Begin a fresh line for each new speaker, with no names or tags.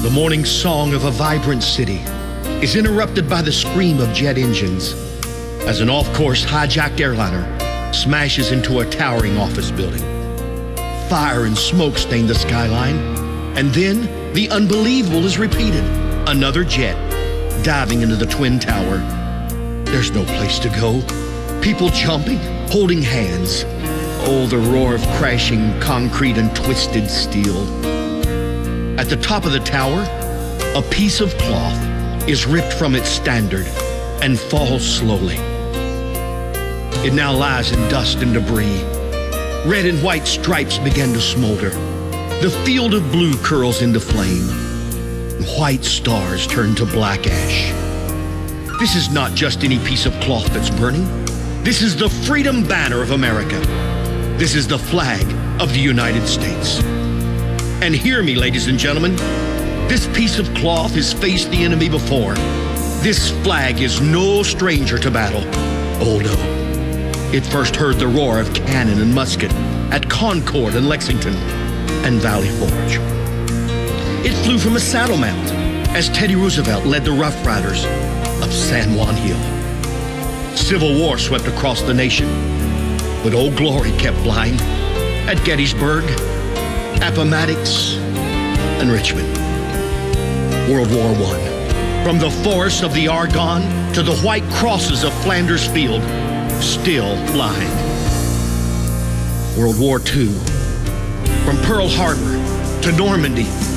The morning song of a vibrant city is interrupted by the scream of jet engines as an off-course hijacked airliner smashes into a towering office building. Fire and smoke stain the skyline, and then the unbelievable is repeated. Another jet diving into the Twin Tower. There's no place to go. People jumping, holding hands. Oh, the roar of crashing concrete and twisted steel. At the top of the tower, a piece of cloth is ripped from its standard and falls slowly. It now lies in dust and debris. Red and white stripes begin to smolder. The field of blue curls into flame. White stars turn to black ash. This is not just any piece of cloth that's burning. This is the freedom banner of America. This is the flag of the United States. And hear me, ladies and gentlemen, this piece of cloth has faced the enemy before. This flag is no stranger to battle. Oh no. It first heard the roar of cannon and musket at Concord and Lexington and Valley Forge. It flew from a saddle mount as Teddy Roosevelt led the Rough Riders up San Juan Hill. Civil War swept across the nation, but Old Glory kept flying at Gettysburg, Appomattox, and Richmond. World War I. From the forests of the Argonne to the white crosses of Flanders Field, still flying. World War II. From Pearl Harbor to Normandy